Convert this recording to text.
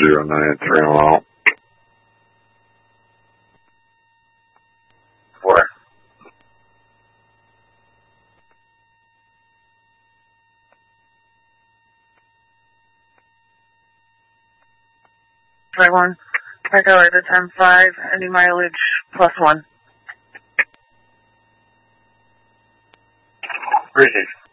093 mile. 4. Try 1. Echo at the 10-5, any mileage +1. Appreciate it.